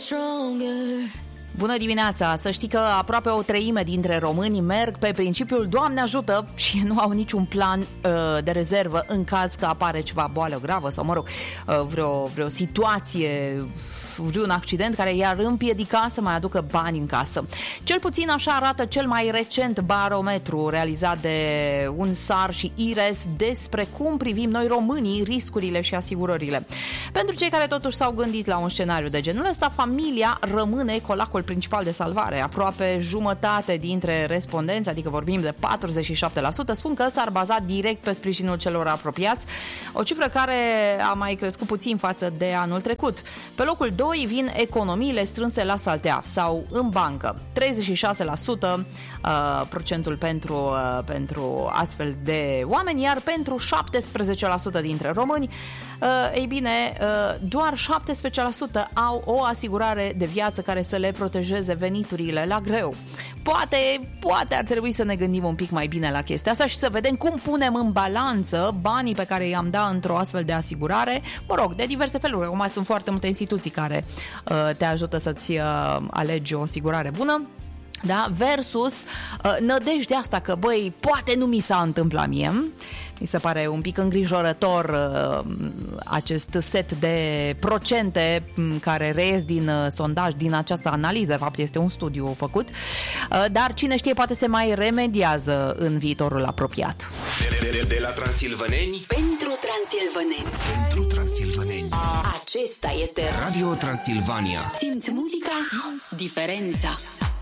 Bună dimineața! Să știi că aproape o treime dintre români merg pe principiul Doamne ajută și nu au niciun plan de rezervă în caz că apare ceva boală gravă sau, mă rog, vreo situație, vreun accident care i-ar împiedica să mai aducă bani în casă. Cel puțin așa arată cel mai recent barometru realizat de UNSAR și IRES despre cum privim noi românii riscurile și asigurările. Pentru cei care totuși s-au gândit la un scenariu de genul ăsta, familia rămâne colacul principal de salvare. Aproape jumătate dintre respondenți, adică vorbim de 47%, spun că s-ar baza direct pe sprijinul celor apropiați, o cifră care a mai crescut puțin față de anul trecut. Pe locul 2 vin economiile strânse la saltea sau în bancă. 36% procentul pentru astfel de oameni, iar pentru 17% dintre români, ei bine, doar 17% au o asigurare de viață care să le protejeze veniturile la greu. Poate ar trebui să ne gândim un pic mai bine la chestia asta și să vedem cum punem în balanță banii pe care i-am dat într-o astfel de asigurare, mă rog, de diverse feluri. Acum sunt foarte multe instituții care te ajută să-ți alegi o asigurare bună. Da? Versus nădejdea asta că, băi, poate nu mi s-a întâmplat mie. Mi se pare un pic îngrijorător acest set de procente care reies din sondaj, din această analiză. De fapt, este un studiu făcut, dar cine știe, poate se mai remediază în viitorul apropiat. De la transilvăneni pentru transilvăneni. Pentru transilvăneni. Acesta este Radio Transilvania. Simți muzica, simți diferența.